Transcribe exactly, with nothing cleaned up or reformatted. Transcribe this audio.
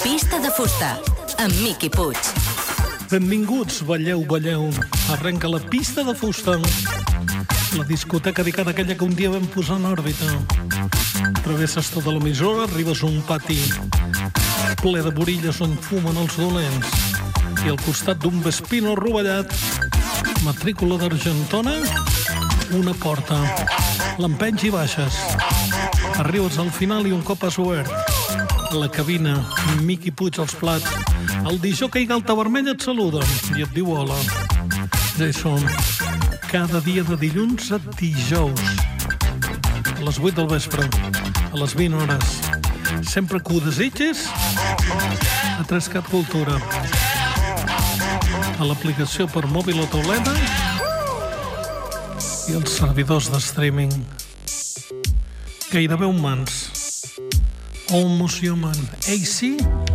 Pista de fusta, amb Miqui Puig. Benvinguts, balleu, balleu. Arrenca la Pista de fusta. La discoteca dedicada aquella que un dia vam posar en òrbita. Travesses tota l'emissora, arribes a un pati ple de borilles on fumen els dolents. I al costat d'un Vespino rovellat, matrícula d'Argentona, una porta. L'empenys i baixes. Arribes al final i un cop has obert a la cabina, Miqui Puig als plats. El disjockey Galta Vermella et saluda i et diu hola. Ja hi som. Cada dia de dilluns a dijous. A les vuit del vespre, a les vint hores. Sempre que ho desitges, a Trescat Cultura. A l'aplicació per mòbil o tauleta i els servidors de streaming. Gairebé humans. Almost human. A C